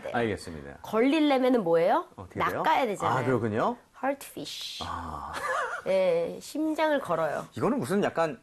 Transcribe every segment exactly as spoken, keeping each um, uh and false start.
돼요. 알겠습니다. 걸리려면은 뭐예요? 어떻게 돼요? 낚아야 되잖아요. 아, 그렇군요. heartfish. 아. 예, 심장을 걸어요. 이거는 무슨 약간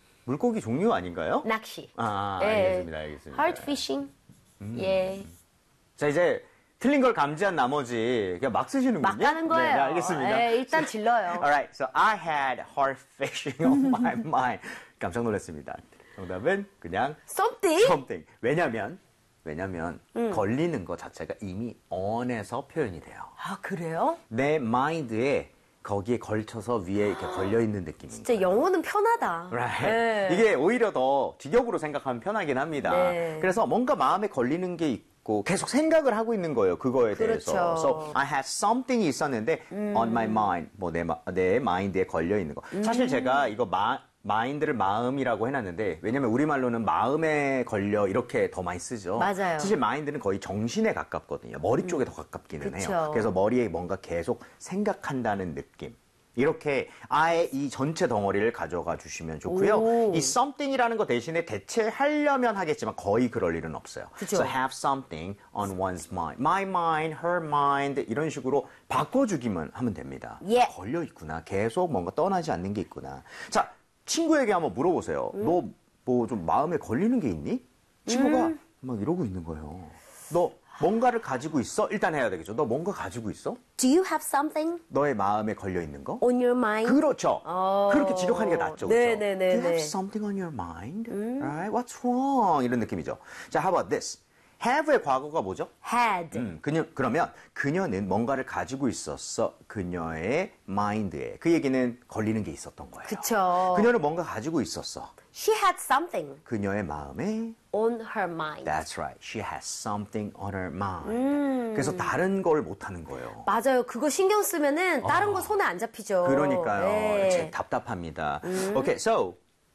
물고기 종류 아닌가요? 낚시. 아, 예. 알겠습니다. 알겠습니다. heartfishing. 음. 예. 자, 이제 틀린 걸 감지한 나머지 그냥 막 쓰시는군요. 막 가는 거예요. 네, 네, 알겠습니다. 예, 일단 질러요. Alright, so I had heart fishing on my mind. 깜짝 놀랐습니다. 정답은 그냥 something. something. 왜냐면 왜냐면 음. 걸리는 것 자체가 이미 on에서 표현이 돼요. 아, 그래요? 내 마인드에 거기에 걸쳐서 위에 이렇게 걸려 있는 느낌입니다. 진짜 영어는 편하다. Right. 네. 이게 오히려 더 직역으로 생각하면 편하긴 합니다. 네. 그래서 뭔가 마음에 걸리는 게 있고 계속 생각을 하고 있는 거예요. 그거에 그렇죠. 대해서. So I had something이 있었는데 음. on my mind, 뭐 내 내 마인드에 걸려 있는 거. 사실 음. 제가 이거 마 마인드를 마음이라고 해놨는데 왜냐면 우리말로는 마음에 걸려 이렇게 더 많이 쓰죠. 맞아요. 사실 마인드는 거의 정신에 가깝거든요. 머리 쪽에 더 가깝기는 그쵸. 해요. 그래서 머리에 뭔가 계속 생각한다는 느낌. 이렇게 아예 이 전체 덩어리를 가져가 주시면 좋고요. 오. 이 something이라는 거 대신에 대체하려면 하겠지만 거의 그럴 일은 없어요. 그쵸. So have something on one's mind. My mind, her mind 이런 식으로 바꿔주기만 하면 됩니다. 예. 걸려 있구나. 계속 뭔가 떠나지 않는 게 있구나. 자, 친구에게 한번 물어보세요. 음. 너 뭐 좀 마음에 걸리는 게 있니? 친구가 음. 막 이러고 있는 거예요. 너 뭔가를 가지고 있어? 일단 해야 되겠죠. 너 뭔가 가지고 있어? Do you have something 너의 마음에 걸려 있는 거? on your mind? 그렇죠. 어. 그렇게 지적하는 게 낫죠. 네, 그렇죠? 네, 네, Do you 네. have something on your mind? Right? What's wrong? 이런 느낌이죠. 자, how about this? have의 과거가 뭐죠? had. 음, 그녀, 그러면 그녀는 뭔가를 가지고 있었어. 그녀의 마인드에. 그 얘기는 걸리는 게 있었던 거예요. 그쵸. 그녀는 뭔가 가지고 있었어. She had something 그녀의 마음에 on her mind. That's right. She has something on her mind. 음. 그래서 다른 걸 못하는 거예요. 맞아요. 그거 신경 쓰면은 다른 거 손에 안 잡히죠. 그러니까요. 네. 제 답답합니다. Okay, so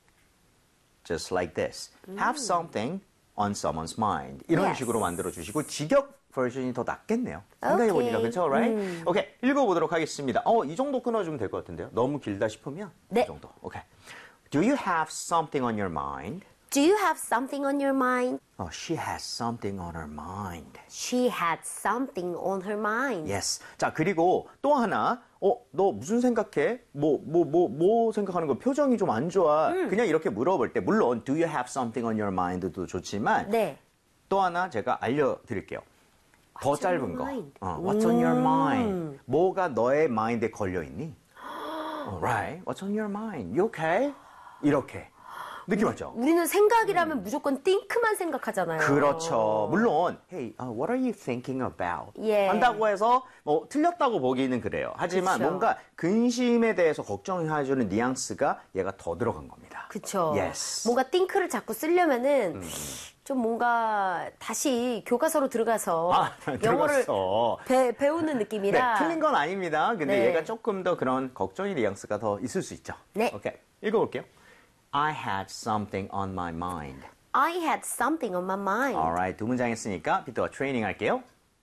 just like this. Have something on someone's mind. 이런 Yes. 식으로 만들어 주시고 직역 버전이 더 낫겠네요. 생각해 보니까 Okay. 그렇죠, right? 음. 오케이, 읽어보도록 하겠습니다. 어, 이 정도 끊어주면 될 것 같은데요. 너무 길다 싶으면 네. 이 정도. 오케이. Do you have something on your mind? Do you have something on your mind? Oh, she has something on her mind. She had something on her mind. Yes. 자, 그리고 또 하나. 어, 너 무슨 생각해? 뭐, 뭐, 뭐, 뭐 생각하는 거? 표정이 좀 안 좋아. 음. 그냥 이렇게 물어볼 때, 물론, do you have something on your mind도 좋지만, 네. 또 하나 제가 알려드릴게요. 더 What's 짧은 on your 거. mind? 어, what's on your 음. mind? 뭐가 너의 마인드에 걸려있니? Right. What's on your mind? You okay? 이렇게. 느낌 왔죠? 우리는 생각이라면 무조건 think만 생각하잖아요. 그렇죠. 물론, hey, uh, what are you thinking about? 예. 한다고 해서 뭐 틀렸다고 보기는 그래요. 하지만 그쵸. 뭔가 근심에 대해서 걱정해주는 뉘앙스가 얘가 더 들어간 겁니다. 그쵸. Yes. 뭔가 think를 자꾸 쓰려면은 음. 좀 뭔가 다시 교과서로 들어가서 아, 영어를 들어갔어. 배, 배우는 네, 느낌이라. 틀린 건 아닙니다. 근데 네. 얘가 조금 더 그런 걱정의 뉘앙스가 더 있을 수 있죠. 네. 오케이. 읽어볼게요. I had something on my mind. I had something on my mind. Alright, 두 문장 했으니까 비트와 트레이닝 할게요.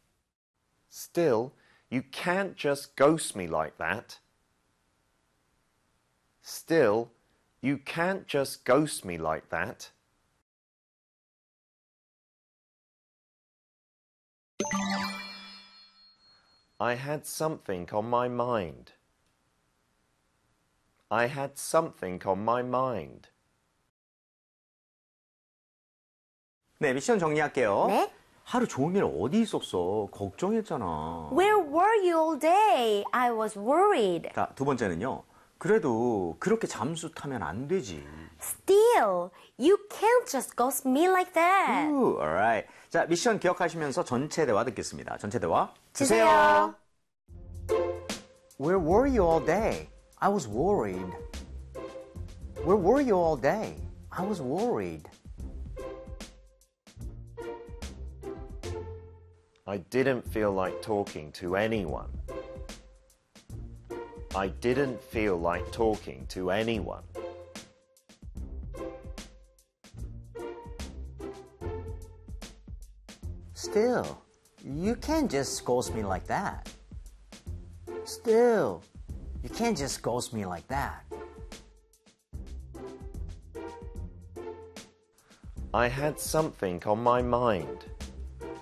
Still, you can't just ghost me like that. Still, you can't just ghost me like that. I had something on my mind. I had something on my mind. 네, 미션 정리할게요. 네? 하루 종일 어디 있었어? 걱정했잖아. Where were you all day? I was worried. 자, 두 번째는요. 그래도 그렇게 잠수 타면 안 되지. Still, you can't just ghost me like that. Ooh, alright. 자, 미션 기억하시면서 전체 대화 듣겠습니다. 전체 대화 주세요. Where were you all day? I was worried. Where were you all day? I was worried. I didn't feel like talking to anyone. I didn't feel like talking to anyone. Still, you can't just ghost me like that. Still, you can't just ghost me like that. I had something on my mind.